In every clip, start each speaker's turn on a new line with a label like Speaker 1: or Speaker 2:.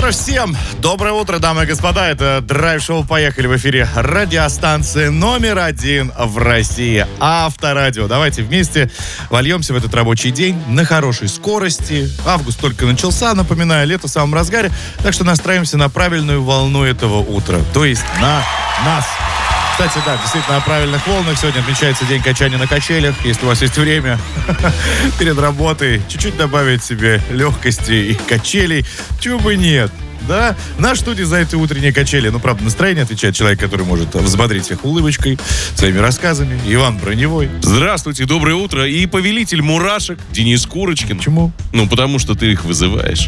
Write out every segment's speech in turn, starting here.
Speaker 1: утро всем! Доброе утро, дамы и господа. Это драйв-шоу «Поехали» в эфире радиостанции номер 1 в России. Авторадио. Давайте вместе вольемся в этот рабочий день на хорошей скорости. Август только начался, напоминаю, лето в самом разгаре. Так что настраиваемся на правильную волну этого утра. То есть на нас. Кстати, да, действительно, на правильных волнах. Сегодня отмечается день качания на качелях. Если у вас есть время перед работой, чуть-чуть добавить себе легкости и качелей, чего бы нет. Да, в нашей студии за эти утренние качели. Ну, правда, настроение отвечает человек, который может взбодрить всех улыбочкой, своими рассказами. Иван Броневой.
Speaker 2: Здравствуйте, доброе утро. И повелитель мурашек Денис Курочкин.
Speaker 1: Почему?
Speaker 2: Ну, потому что ты их вызываешь.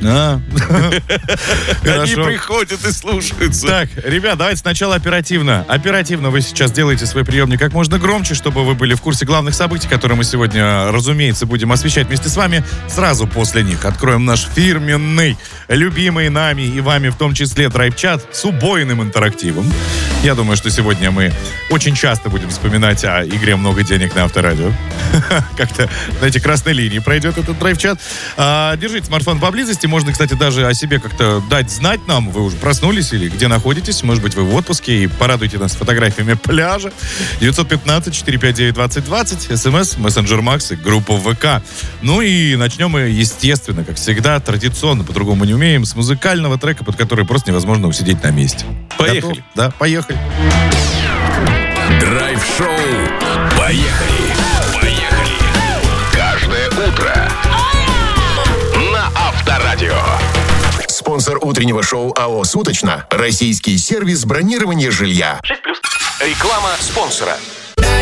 Speaker 2: Они приходят и слушаются.
Speaker 1: Так, ребят, давайте сначала оперативно. Оперативно вы сейчас делаете свой приемник как можно громче, чтобы вы были в курсе главных событий, которые мы сегодня, разумеется, будем освещать вместе с вами. Сразу после них откроем наш фирменный, любимый нами и вами в том числе драйв-чат с убойным интерактивом. Я думаю, что сегодня мы очень часто будем вспоминать о игре «Много денег» на Авторадио. Как-то на эти красной линии пройдет этот драйв-чат. Держите смартфон поблизости. Можно, кстати, даже о себе как-то дать знать нам. Вы уже проснулись или где находитесь. Может быть, вы в отпуске и порадуйте нас фотографиями пляжа. 915-459-2020. СМС, мессенджер Макс и группа ВК. Ну и начнем мы, естественно, как всегда, традиционно, по-другому не умеем, с музыкального трека, под который просто невозможно усидеть на месте.
Speaker 2: Поехали.
Speaker 1: Готов? Да, поехали.
Speaker 3: Драйв-шоу. Поехали. Поехали. Каждое утро на Авторадио. Спонсор утреннего шоу АО «Суточно». Российский сервис бронирования жилья. 6+. Реклама спонсора.